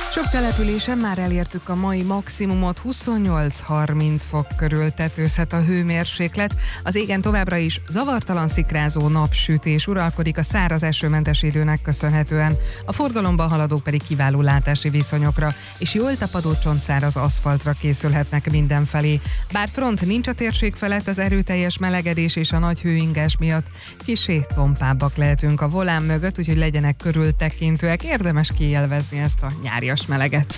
Sok településen már elértük a mai maximumot, 28-30 fok körül tetőzhet a hőmérséklet. Az égen továbbra is zavartalan szikrázó napsütés uralkodik a száraz esőmentes időnek köszönhetően. A forgalomban haladók pedig kiváló látási viszonyokra és jól tapadó csontszáraz aszfaltra készülhetnek mindenfelé. Bár front nincs a térség felett, az erőteljes melegedés és a nagy hőingás miatt kissé tompábbak lehetünk a volán mögött, úgyhogy legyenek körültekintőek. Érdemes kiélvezni ezt a nyárias meleget.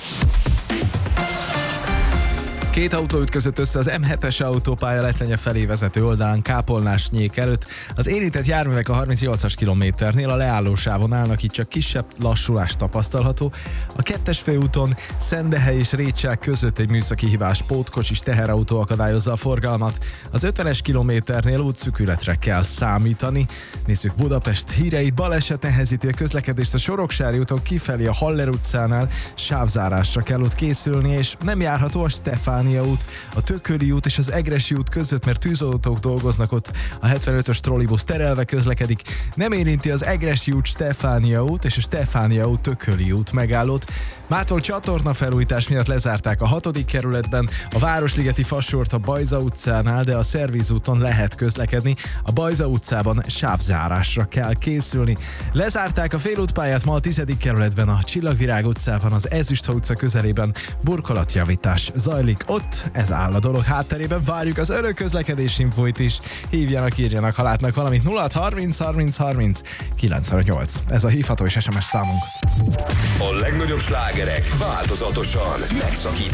Két autó ütközött össze az M7-es autópálya Letlenye felé vezető oldalán Kápolnás-Nyék előtt. Az érintett járművek a 38-as kilométernél a leállósávon állnak, itt csak kisebb lassulás tapasztalható. A 2-es főúton Szendehely és Récsák között egy műszaki hibás pótkocsis teherautó akadályozza a forgalmat. Az 50-es kilométernél útszűkületre kell számítani. Nézzük Budapest híreit. Baleset nehezíti a közlekedést a Soroksári úton kifelé a Haller utcánál. Sávzárásra kell ott készülni, és nem járható a Stefánia út, a Tököli út és az Egressy út között, mert tűzoltók dolgoznak ott. A 75-ös trollibusz terelve közlekedik. Nem érinti az Egressy út, Stefánia út és a Stefánia út, Tököli út megállót. Mától csatorna felújítás miatt lezárták a 6. kerületben a Városligeti Fasort a Bajza utcánál, de a Szervíz úton lehet közlekedni. A Bajza utcában sávzárásra kell készülni. Lezárták a félútpályát ma a 10. kerületben, a Csillagvirág utcában, az Ezüstfa utca közelében burkolatjavítás zajlik. Ott ez áll a dolog hátterében. Várjuk az önök közlekedési infóit is. Hívjanak, írjanak, ha látnak valamit. 0630 30 30 958. Ez a hívható és SMS számunk. A legnagyobb slágerek változatosan megszakítják